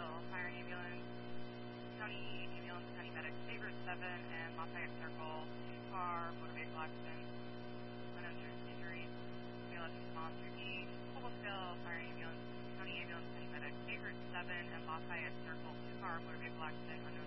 Cobblestone Fire and Ambulance, County Medic, Sabre 7 and Lafayette Circle, 2-car motor vehicle accident, unknown injuries, BLS response routine, Cobblestone Fire and Ambulance, County Medic, Sabre 7 and Lafayette Circle, 2-car motor vehicle accident, unknown